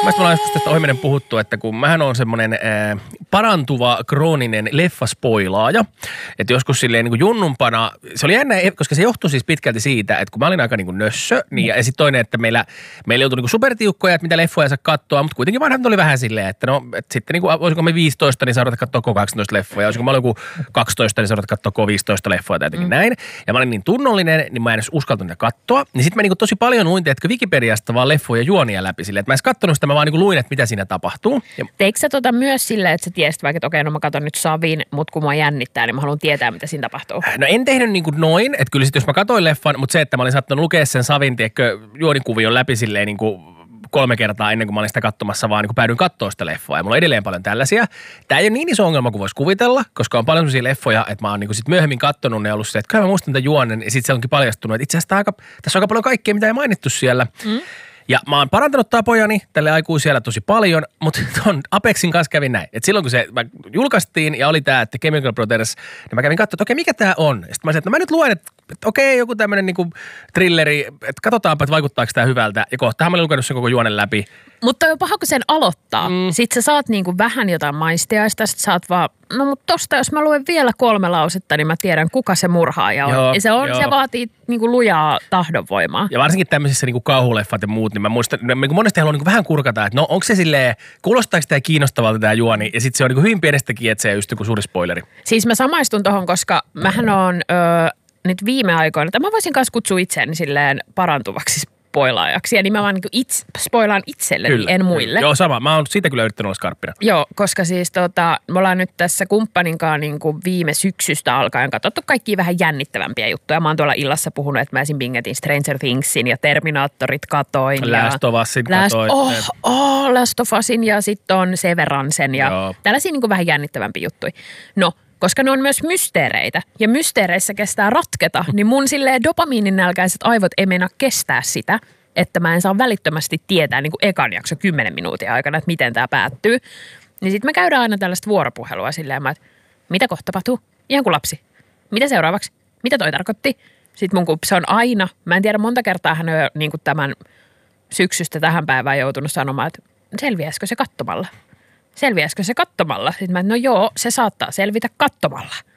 Mä ollaan joskus tästä ohimennen puhuttu, että kun mähän on semmoinen parantuva krooninen leffaspoilaaja, että joskus silleen niin kuin junnumpana, se oli jännä, koska se johtui siis pitkälti siitä, että kun mä olin aika niin kuin nössö, niin ja sitten toinen, että meillä joutui niin kuin supertiukkoja, että mitä leffoja saa katsoa, mutta kuitenkin vanhemmat oli vähän silleen, että no, että sitten niin kuin, olisiko me 15, niin saadaan katsoa koko 18 leffoja, olisiko mä olin joku 12, niin saadaan katsoa koko 15 leffoja tai jotenkin näin. Ja mä olin niin tunnollinen, niin mä en edes uskaltanut niitä katsoa, niin sitten mä niin kuin tosi paljon luin, että Wikipediasta vaan leffoja juonia läpi silleen, että mä en katsonut sitä, mä vaan niin kuin luin, että mitä siinä tapahtuu. Teikö sä myös silleen, että sä tiesit vaikka, että okei, no mä katson nyt Savin, mutta kun mua jännittää, niin mä haluan tietää, mitä siinä tapahtuu? No en tehnyt niin kuin noin, että kyllä sitten jos mä katsoin leffan, mutta se, että mä olin saattanut lukea sen Savin, juonikuvion läpi silleen niin kuin 3 kertaa ennen kuin mä olin sitä katsomassa, vaan niin kuin päädyin katsoa sitä leffoa. Ja mulla on edelleen paljon tällaisia. Tämä ei ole niin iso ongelma kuin voisi kuvitella, koska on paljon sellaisia leffoja, että mä oon niin kuin sit myöhemmin katsonut ne ja ollut se, että kyllä mä muistan tämän juonen. Ja sitten se onkin paljastunut, että itse asiassa tässä on aika paljon kaikkea, mitä ei mainittu siellä. Ja mä oon parantanut tapojani tälle aikuisella tosi paljon, mutta ton Apexin kanssa kävin näin. Että silloin kun se julkaistiin ja oli tää, että Chemical Brothers, niin mä kävin katsomaan, että okei, mikä tää on? Ja sitten mä sanoin, että no mä nyt luen, että okei, joku tämmönen niinku thrilleri, että katsotaanpa, että vaikuttaako tää hyvältä. Ja kohtahan mä olin lukenut sen koko juonen läpi. Mutta on paha, kun sen aloittaa. Sitten sä saat niinku vähän jotain maistiaista, sit saat vaan, no mutta tosta jos mä luen vielä 3 lausetta, niin mä tiedän, kuka se murhaaja on. Joo, ja se vaatii niinku lujaa tahdonvoimaa. Ja varsinkin tämmöisissä niinku kauhuleffat ja muut, niin mä muistan, monesti haluan niinku vähän kurkata, että no onko se silleen, kuulostaako tämä kiinnostavalta tämä juoni, ja sitten se on niinku hyvin pienestäkin, että se ei just joku suuri spoileri. Siis mä samaistun tohon, koska mähän on nyt viime aikoina, tai mä voisin kanssa kutsua itseäni silleen parantuvaksi spoilaajaksi, ja nimenomaan niin spoilaan itselleni, kyllä, en muille. Joo, sama. Mä oon siitä kyllä yrittänyt olla skarppina. Joo, koska siis me ollaan nyt tässä kumppaninkaan niin kuin viime syksystä alkaen katsottu kaikkia vähän jännittävämpiä juttuja. Mä oon tuolla illassa puhunut, että mä esim. Bingetin Stranger Thingsin ja Terminaattorit katoin. Last of Usin katoin. Last of Usin ja sitten on Severansen ja tällaisia niin kuin vähän jännittävämpiä juttuja. No, koska ne on myös mysteereitä ja mysteereissä kestää ratketa, niin mun silleen dopamiininälkäiset aivot ei meinaa kestää sitä, että mä en saa välittömästi tietää niin kuin ekan jakso 10 minuutin aikana, että miten tämä päättyy. Niin sitten me käydään aina tällaista vuoropuhelua silleen, että mitä kohta tapahtuu? Ihan kuin lapsi. Mitä seuraavaksi? Mitä toi tarkoitti? Sitten mun kun se on aina, mä en tiedä monta kertaa hän on niin kuin tämän syksystä tähän päivään joutunut sanomaan, että selviäisikö se katsomalla? Selviäisikö se katsomalla? Sitten mä, no joo, se saattaa selvitä katsomalla.